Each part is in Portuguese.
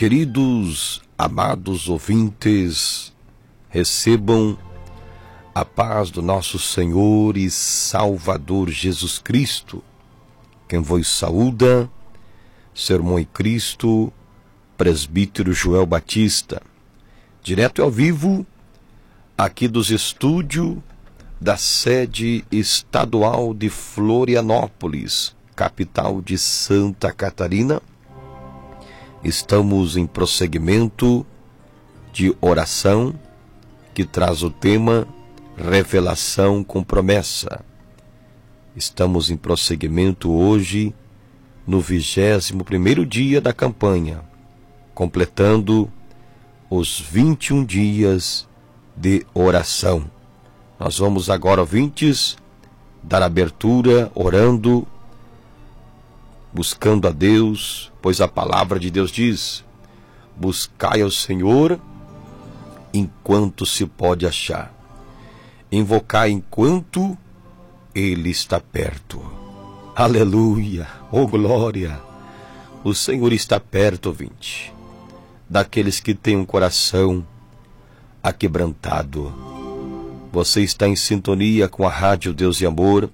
Queridos, amados ouvintes, recebam a paz do nosso Senhor e Salvador Jesus Cristo. Quem vos saúda, Sermão em Cristo, presbítero Joel Batista, direto e ao vivo, aqui dos estúdios da sede estadual de Florianópolis, capital de Santa Catarina. Estamos em prosseguimento de oração que traz o tema Revelação com Promessa. Estamos em prosseguimento hoje no 21º dia da campanha, completando os 21 dias de oração. Nós vamos agora, ouvintes, dar abertura, orando, buscando a Deus, pois a palavra de Deus diz: buscai ao Senhor enquanto se pode achar, invocai enquanto Ele está perto. Aleluia, oh glória! O Senhor está perto, ouvinte, daqueles que têm um coração aquebrantado. Você está em sintonia com a Rádio Deus e Amor,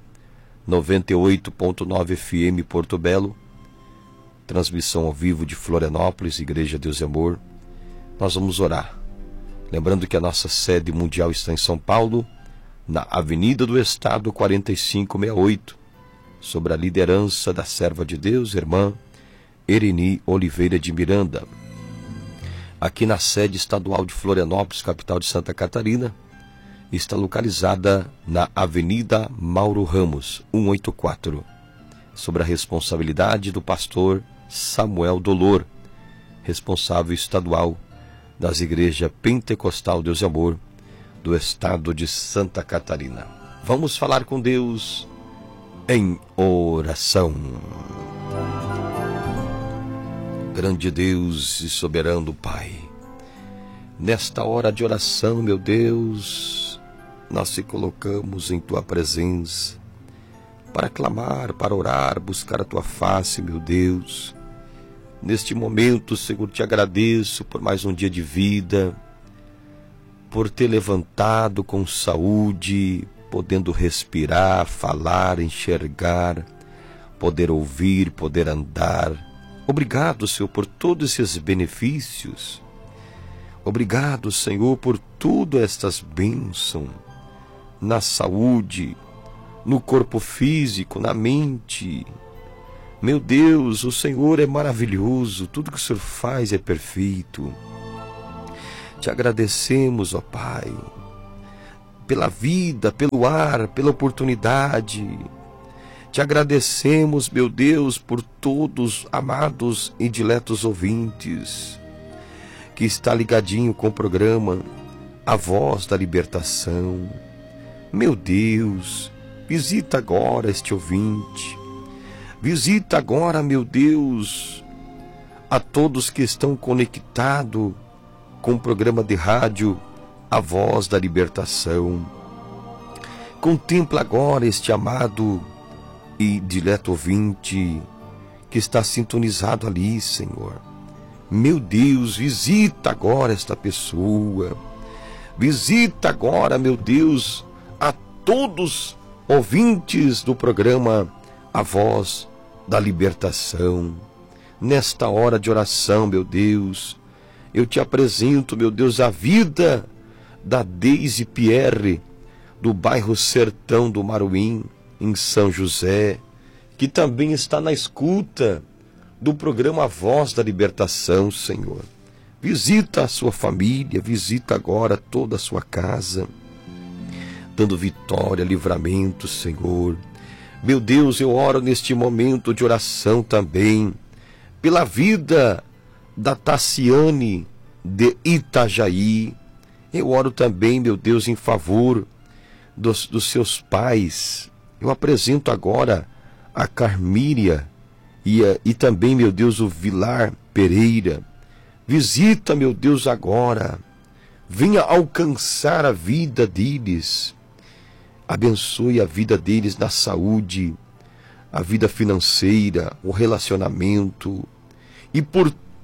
98.9 FM Porto Belo, transmissão ao vivo de Florianópolis, Igreja Deus e Amor. Nós vamos orar, lembrando que a nossa sede mundial está em São Paulo, na Avenida do Estado 4568, sob a liderança da serva de Deus, irmã Ereni Oliveira de Miranda. Aqui na sede estadual de Florianópolis, capital de Santa Catarina, está localizada na Avenida Mauro Ramos, 184, sob a responsabilidade do pastor Samuel Dolor, responsável estadual das igrejas Pentecostal Deus e Amor do estado de Santa Catarina. Vamos falar com Deus em oração. Grande Deus e soberano Pai, nesta hora de oração, meu Deus, nós se colocamos em Tua presença para clamar, para orar, buscar a Tua face, meu Deus. Neste momento, Senhor, te agradeço por mais um dia de vida, por ter levantado com saúde, podendo respirar, falar, enxergar, poder ouvir, poder andar. Obrigado, Senhor, por todos esses benefícios. Obrigado, Senhor, por todas estas bênçãos na saúde, no corpo físico, na mente. Meu Deus, o Senhor é maravilhoso, tudo que o Senhor faz é perfeito. Te agradecemos, ó Pai, pela vida, pelo ar, pela oportunidade. Te agradecemos, meu Deus, por todos amados e diletos ouvintes que está ligadinho com o programa A Voz da Libertação. Meu Deus, visita agora este ouvinte. Visita agora, meu Deus, a todos que estão conectados com o programa de rádio A Voz da Libertação. Contempla agora este amado e dileto ouvinte que está sintonizado ali, Senhor. Meu Deus, visita agora esta pessoa. Visita agora, meu Deus, a todos ouvintes do programa A Voz da Libertação. Nesta hora de oração, meu Deus, eu te apresento, meu Deus, a vida da Deise Pierre, do bairro Sertão do Maruim, em São José, que também está na escuta do programa A Voz da Libertação, Senhor. Visita a sua família, visita agora toda a sua casa, dando vitória, livramento, Senhor. Meu Deus, eu oro neste momento de oração também pela vida da Tassiane de Itajaí. Eu oro também, meu Deus, em favor dos seus pais. Eu apresento agora a Carmíria e também, meu Deus, o Vilar Pereira. Visita, meu Deus, agora. Venha alcançar a vida deles. Abençoe a vida deles na saúde, a vida financeira, o relacionamento. E por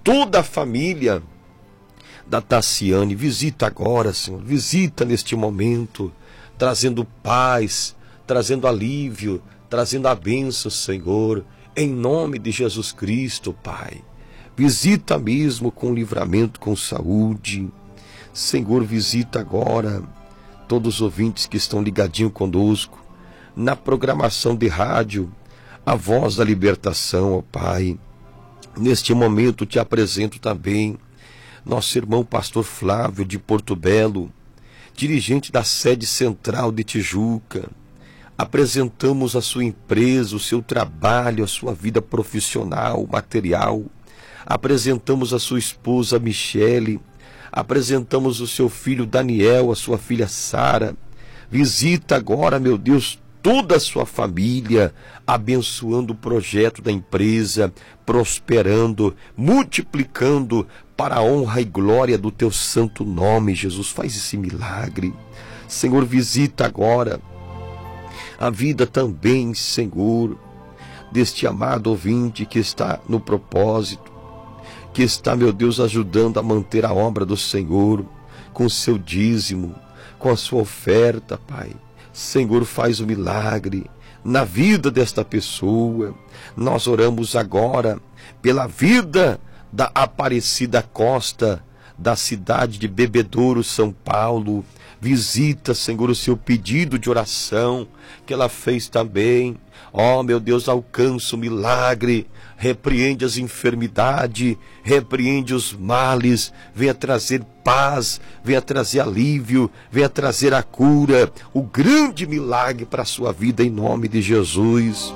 toda a família da Tassiane. Visita agora, Senhor, visita neste momento, trazendo paz, trazendo alívio, trazendo a bênção, Senhor, em nome de Jesus Cristo, Pai. Visita mesmo com livramento, com saúde. Senhor, visita agora todos os ouvintes que estão ligadinhos conosco, na programação de rádio, a Voz da Libertação, ó Pai. Neste momento te apresento também nosso irmão pastor Flávio de Porto Belo, dirigente da sede central de Tijuca. Apresentamos a sua empresa, o seu trabalho, a sua vida profissional, material. Apresentamos a sua esposa Michele. Apresentamos o seu filho Daniel, a sua filha Sara. Visita agora, meu Deus, toda a sua família, abençoando o projeto da empresa, prosperando, multiplicando para a honra e glória do teu santo nome, Jesus. Faz esse milagre. Senhor, visita agora a vida também, Senhor, deste amado ouvinte que está no propósito, que está, meu Deus, ajudando a manter a obra do Senhor, com o seu dízimo, com a sua oferta, Pai. Senhor, faz o milagre na vida desta pessoa. Nós oramos agora pela vida da Aparecida Costa, da cidade de Bebedouro, São Paulo. Visita, Senhor, o seu pedido de oração que ela fez também. Ó, meu Deus, alcança o milagre, repreende as enfermidades, repreende os males, venha trazer paz, venha trazer alívio, venha trazer a cura, o grande milagre para a sua vida em nome de Jesus.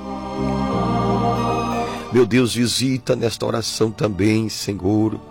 Meu Deus, visita nesta oração também, Senhor.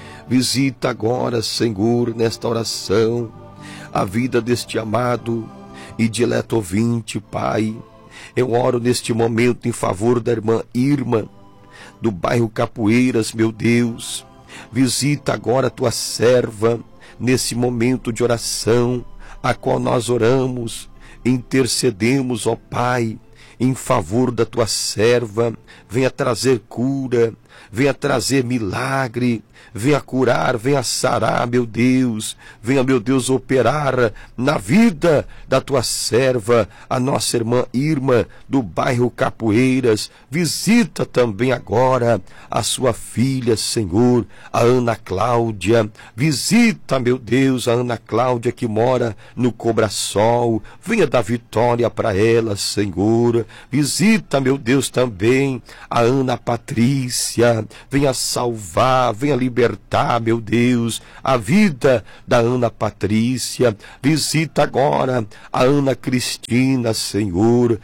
Visita agora, Senhor, nesta oração, a vida deste amado e dileto ouvinte, Pai. Eu oro neste momento em favor da irmã Irma, do bairro Capoeiras, meu Deus. Visita agora a tua serva, nesse momento de oração, a qual nós oramos, intercedemos, ó Pai, em favor da tua serva. Venha trazer cura, venha trazer milagre, venha curar, venha sarar, meu Deus. Venha, meu Deus, operar na vida da tua serva, a nossa irmã Irma, do bairro Capoeiras. Visita também agora a sua filha, Senhor, a Ana Cláudia. Visita, meu Deus, a Ana Cláudia que mora no Cobrasol. Venha dar vitória para ela, Senhor. Visita, meu Deus, também a Ana Patrícia. Venha salvar, venha libertar, meu Deus, a vida da Ana Patrícia. Visita agora a Ana Cristina, Senhor.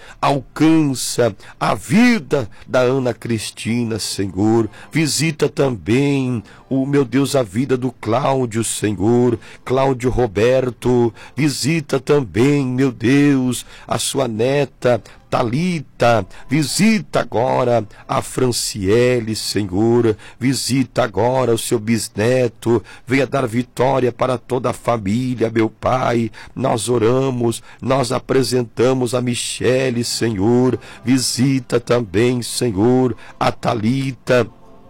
Alcança a vida da Ana Cristina, Senhor. Visita também, meu Deus, a vida do Cláudio, Senhor. Cláudio Roberto. Visita também, meu Deus, a sua neta Talita. Visita agora a Franciele, Senhor. Visita agora o seu bisneto. Venha dar vitória para toda a família, meu Pai. Nós oramos, nós apresentamos a Michele, Senhor. Visita também, Senhor, a Talita.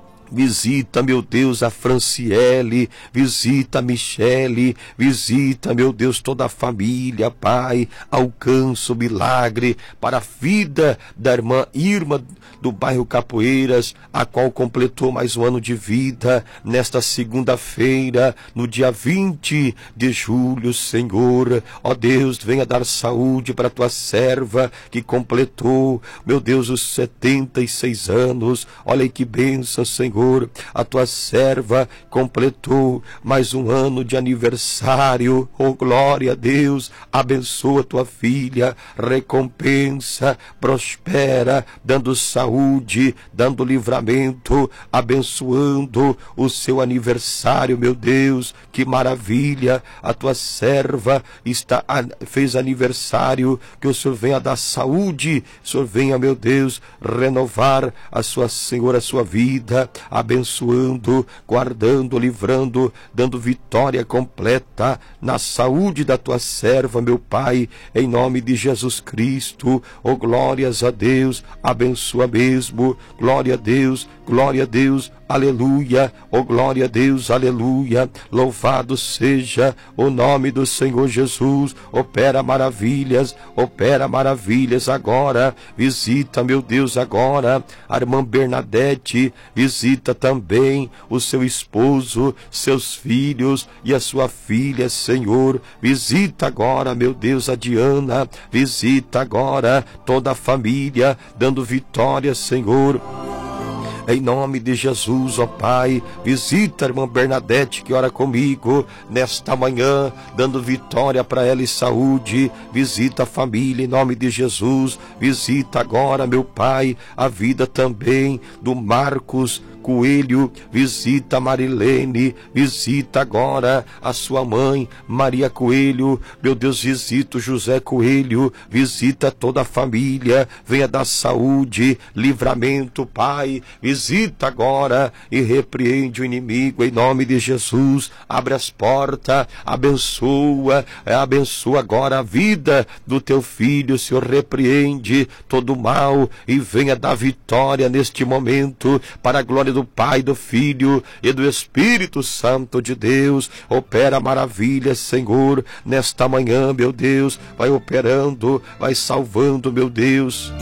Visita, meu Deus, a Franciele, visita a Michele, visita, meu Deus, toda a família, Pai. Alcança o milagre para a vida da irmã Irma, do bairro Capoeiras, a qual completou mais um ano de vida, nesta segunda-feira, no dia 20 de julho, Senhor. Ó Deus, venha dar saúde para a tua serva, que completou, meu Deus, os 76 anos. Olha aí que bênção, Senhor. A tua serva completou mais um ano de aniversário. Oh, glória a Deus. Abençoa tua filha, recompensa, prospera, dando saúde, dando livramento, abençoando o seu aniversário, meu Deus. Que maravilha. A tua serva fez aniversário. Que o Senhor venha dar saúde, o Senhor venha, meu Deus, renovar a sua, Senhor, a sua vida, abençoando, guardando, livrando, dando vitória completa na saúde da tua serva, meu Pai, em nome de Jesus Cristo. Oh, glórias a Deus, abençoa mesmo, glória a Deus, aleluia, oh glória a Deus, aleluia, louvado seja o nome do Senhor Jesus. Opera maravilhas agora, visita, meu Deus, agora a irmã Bernadette, visita também o seu esposo, seus filhos e a sua filha, Senhor, visita agora, meu Deus, a Diana, visita agora toda a família, dando vitória, Senhor. Em nome de Jesus, ó Pai, visita a irmã Bernadette que ora comigo nesta manhã, dando vitória para ela e saúde. Visita a família em nome de Jesus. Visita agora, meu Pai, a vida também do Marcos Coelho, visita Marilene, visita agora a sua mãe Maria Coelho, meu Deus, visita o José Coelho, visita toda a família, venha dar saúde, livramento, Pai, visita agora e repreende o inimigo em nome de Jesus. Abre as portas, abençoa agora a vida do teu filho, Senhor, repreende todo o mal e venha dar vitória neste momento para a glória do Pai, do Filho e do Espírito Santo de Deus. Opera maravilhas, Senhor, nesta manhã, meu Deus, vai operando, vai salvando, meu Deus.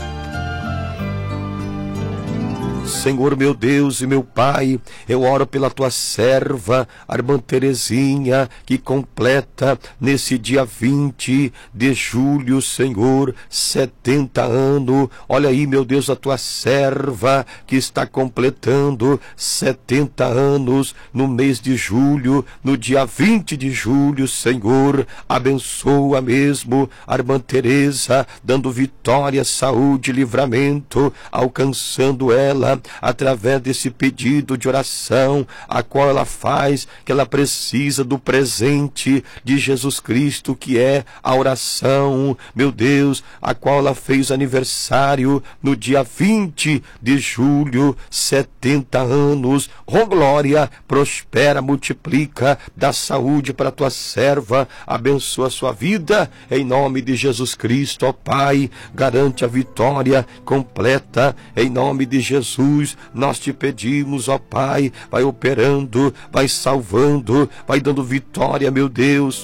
Senhor, meu Deus e meu Pai, eu oro pela tua serva, a irmã Terezinha, que completa nesse dia 20 de julho, Senhor, 70 anos. Olha aí, meu Deus, a tua serva que está completando 70 anos no mês de julho, no dia 20 de julho, Senhor. Abençoa mesmo a irmã Teresa, dando vitória, saúde, livramento, alcançando ela através desse pedido de oração, a qual ela faz, que ela precisa do presente de Jesus Cristo, que é a oração, meu Deus, a qual ela fez aniversário no dia 20 de julho, 70 anos. Oh glória, prospera, multiplica, dá saúde para a tua serva, abençoa a sua vida, em nome de Jesus Cristo, ó Pai, garante a vitória completa, em nome de Jesus. Nós te pedimos, ó Pai, vai operando, vai salvando, vai dando vitória, meu Deus.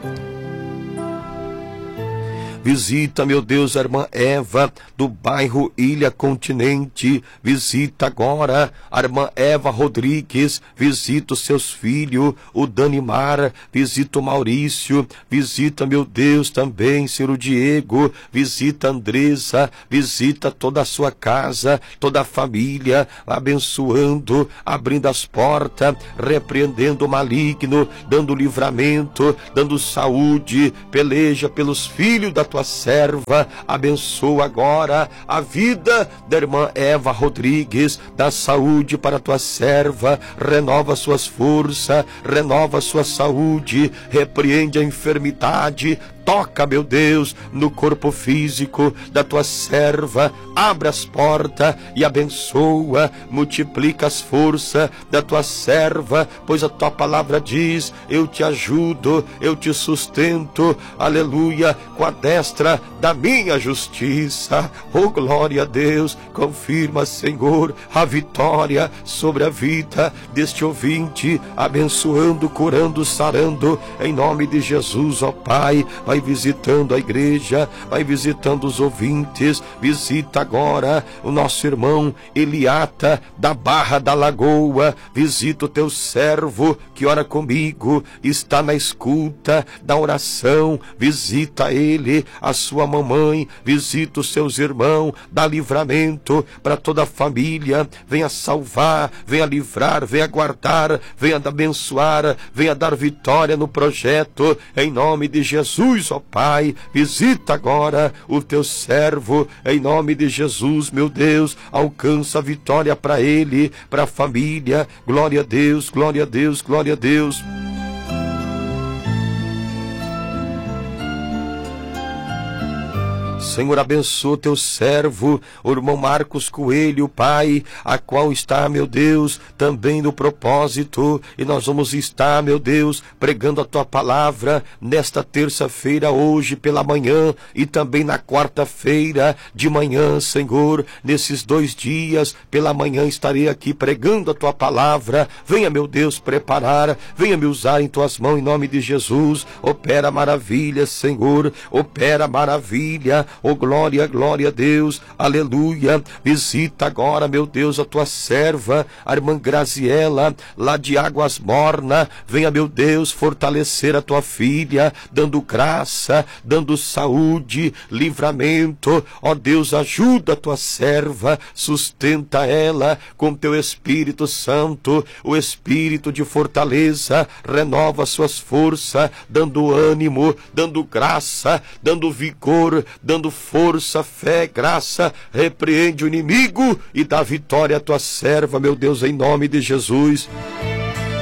Visita, meu Deus, a irmã Eva, do bairro Ilha Continente. Visita agora a irmã Eva Rodrigues. Visita os seus filhos, o Danimar. Visita o Maurício. Visita, meu Deus, também, Senhor, o Diego. Visita a Andressa. Visita toda a sua casa, toda a família, abençoando, abrindo as portas, repreendendo o maligno, dando livramento, dando saúde. Peleja pelos filhos da tua serva, abençoa agora a vida da irmã Eva Rodrigues, dá saúde para a tua serva, renova suas forças, renova sua saúde, repreende a enfermidade, toca, meu Deus, no corpo físico da tua serva, abre as portas e abençoa, multiplica as forças da tua serva, pois a tua palavra diz, eu te ajudo, eu te sustento, aleluia, com a destra da minha justiça. Oh glória a Deus, confirma, Senhor, a vitória sobre a vida deste ouvinte, abençoando, curando, sarando, em nome de Jesus, ó Pai. Vai visitando a igreja, vai visitando os ouvintes, visita agora o nosso irmão Eliata, da Barra da Lagoa, visita o teu servo que ora comigo, está na escuta da oração, visita ele, a sua mamãe, visita os seus irmãos, dá livramento para toda a família, venha salvar, venha livrar, venha guardar, venha abençoar, venha dar vitória no projeto, em nome de Jesus, ó Pai. Visita agora o teu servo, em nome de Jesus, meu Deus, alcança a vitória para ele, para a família. Glória a Deus, glória a Deus, glória a Deus. Senhor, abençoa teu servo, o irmão Marcos Coelho, Pai, a qual está, meu Deus, também no propósito, e nós vamos estar, meu Deus, pregando a tua palavra nesta terça-feira, hoje pela manhã, e também na quarta-feira de manhã, Senhor. Nesses 2 dias, pela manhã, estarei aqui pregando a tua palavra. Venha, meu Deus, preparar, venha me usar em tuas mãos, em nome de Jesus. Opera maravilha, Senhor, opera maravilha, oh glória, glória a Deus, aleluia. Visita agora, meu Deus, a tua serva, a irmã Graziela, lá de Águas Morna. Venha, meu Deus, fortalecer a tua filha, dando graça, dando saúde, livramento. Ó Deus, ajuda a tua serva, sustenta ela com teu Espírito Santo, o Espírito de fortaleza, renova suas forças, dando ânimo, dando graça, dando vigor, dando força, fé, graça. Repreende o inimigo e dá vitória à tua serva, meu Deus, em nome de Jesus.